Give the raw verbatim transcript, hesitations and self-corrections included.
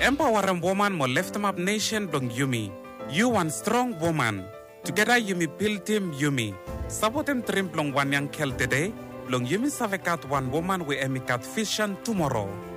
empower a woman mo lift up nation dong Yumi. You one strong woman. Together Yumi build team Yumi. Sabotem trim plong one young kel today. Long Yumi savekat one woman we emikat vision tomorrow.